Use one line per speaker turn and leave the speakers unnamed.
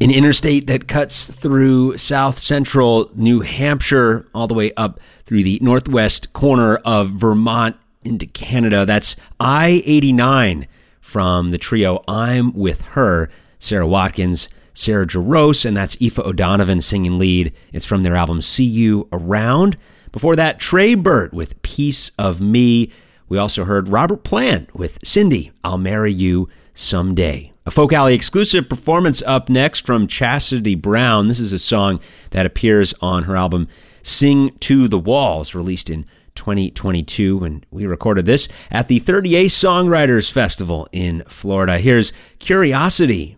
an interstate that cuts through south central New Hampshire all the way up through the northwest corner of Vermont into Canada. That's I-89 from the trio I'm With Her, Sarah Watkins, Sarah Jarosz, and that's Aoife O'Donovan singing lead. It's from their album See You Around. Before that, Trey Burt with Piece of Me. We also heard Robert Plant with Cindy, I'll Marry You Someday. A Folk Alley exclusive performance up next from Chastity Brown. This is a song that appears on her album Sing to the Walls, released in 2022, and we recorded this at the 30A Songwriters Festival in Florida. Here's Curiosity.